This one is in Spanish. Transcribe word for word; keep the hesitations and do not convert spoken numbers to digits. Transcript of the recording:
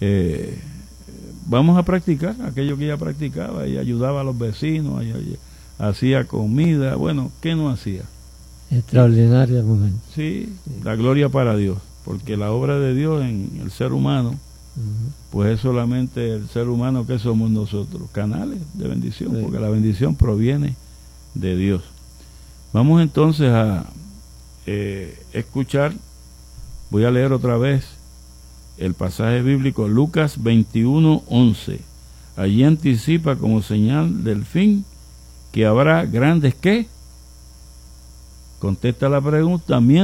eh, vamos a practicar aquello que ella practicaba. Ella ayudaba a los vecinos, ella, ella hacía comida. Bueno, ¿qué no hacía? Extraordinaria mujer. Sí, sí, la gloria para Dios, porque la obra de Dios en el ser humano, uh-huh. pues es solamente el ser humano que somos nosotros, canales de bendición, sí. porque la bendición proviene de Dios. Vamos entonces a eh, escuchar, voy a leer otra vez el pasaje bíblico, Lucas veintiuno, once. Allí anticipa como señal del fin que habrá grandes, ¿qué? Contesta la pregunta,